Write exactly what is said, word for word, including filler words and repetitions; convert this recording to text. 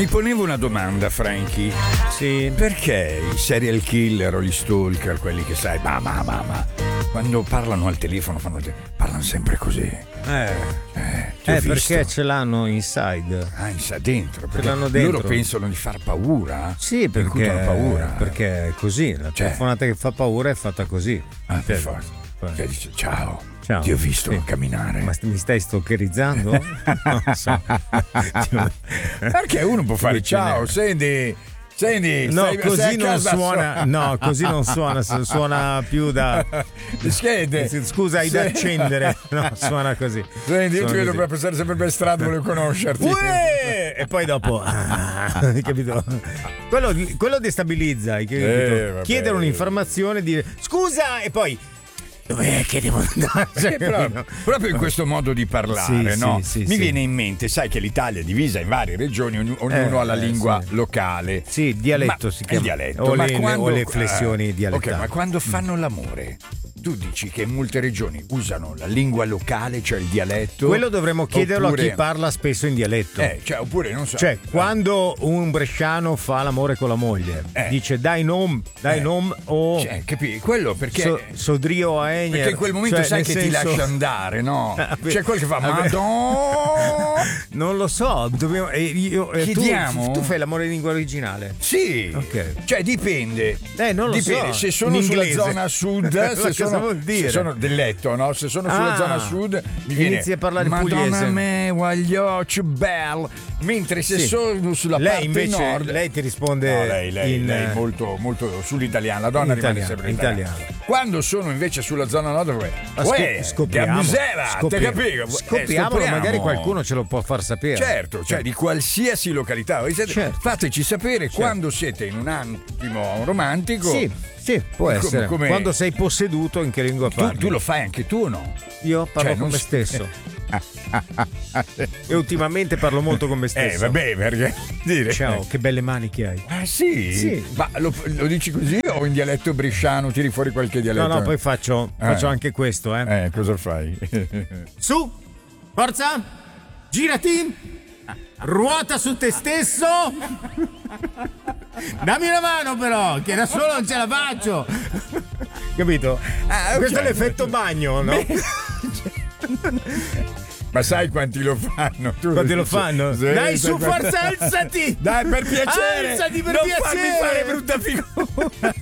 Mi ponevo una domanda, Frankie. Sì. Perché i serial killer o gli stalker, quelli che sai, ma ma ma ma quando parlano al telefono fanno, parlano sempre così. Eh, eh, eh perché ce l'hanno inside. Ah, inside dentro. Ce l'hanno dentro. Loro pensano di far paura. Sì, perché paura. Perché è così. La cioè, telefonata che fa paura è fatta così. Ah, per forza. Cioè dice ciao. Ciao. Ti ho visto sì. camminare. Ma mi stai stalkerizzando? Non so. Perché uno può fare ciao, senti, senti, no, stai, così stai non suona. so- No, così non suona. Suona più da. Schede. Scusa, hai sì. da accendere. No, suona così. Senti, io suona ti vedo così. per passare sempre per strada, volevo conoscerti. Uè! E poi dopo, ah, hai capito? Quello, quello destabilizza. Hai capito? Eh, Chiedere un'informazione, dire scusa, e poi. Dov'è che devo andare? Cioè, proprio, proprio in questo modo di parlare, sì, no? sì, sì, Mi sì. viene in mente, sai che l'Italia è divisa in varie regioni, ognuno, ognuno Eh, ha la eh, lingua sì. locale. Sì, il dialetto ma, si chiama. Il dialetto. O, ma le, quando, o le flessioni eh, dialettali. Ok, ma quando fanno l'amore, tu dici che in molte regioni usano la lingua locale, cioè il dialetto. Quello dovremmo chiederlo oppure, a chi parla spesso in dialetto. Eh, cioè, oppure non so. Cioè, quando un bresciano fa l'amore con la moglie, Eh. dice dai nom, dai Eh. nom o Cioè, capi? Quello perché. so, sodrio a Egner. Perché in quel momento cioè, sai nel che senso... ti lascia andare, no? Vabbè, C'è quello che fa vabbè. Madonna. Non lo so, dobbiamo, eh, io, eh, tu, Chiediamo? tu fai l'amore in lingua originale. Sì, Ok. cioè dipende. Eh, non lo dipende. so. Se sono In sulla inglese. zona sud, Ma se cosa sono, vuol dire? se sono del letto, no? Se sono sulla Ah, zona sud, mi viene inizi a parlare Madonna pugliese. me, voglio bel. Mentre se Sì. sono sulla Lei parte invece, nord, lei ti risponde no, lei, lei, in lei molto, molto sull'italiano. La donna in rimane italiano, sempre in italiana. Quando sono invece sulla zona nord, uè, Ma scop- uè, scopriamo, Gabusera, te scopriamo, capivo? Eh, scopriamolo, scopriamo. magari qualcuno ce lo può far sapere. Certo, cioè di qualsiasi località. Voi siete- Certo. Fateci sapere quando siete in un attimo romantico. Sì, sì, può Come- essere. come- Quando sei posseduto, in che lingua Tu, parli? tu lo fai anche tu o no? Io parlo Cioè, con non me s- stesso. E ultimamente parlo molto con me stesso. Eh, vabbè, perché dire. Ciao, che belle mani che hai. Ah, sì? Sì. Ma lo, lo dici così o in dialetto bresciano tiri fuori qualche No, dialetto? no, poi faccio, Eh. faccio anche questo, eh. Eh, cosa fai? Su, forza, girati, ruota su te stesso. Dammi una mano però, che da solo non ce la faccio. Capito? Ah, ok. Questo è l'effetto bagno, no? Ma sai quanti lo fanno? Tu Quanti lo dici- fanno? Sì, Dai, sai su, quanti- forza, alzati! Dai, per piacere! Alzati per non piacere! farmi fare brutta figura!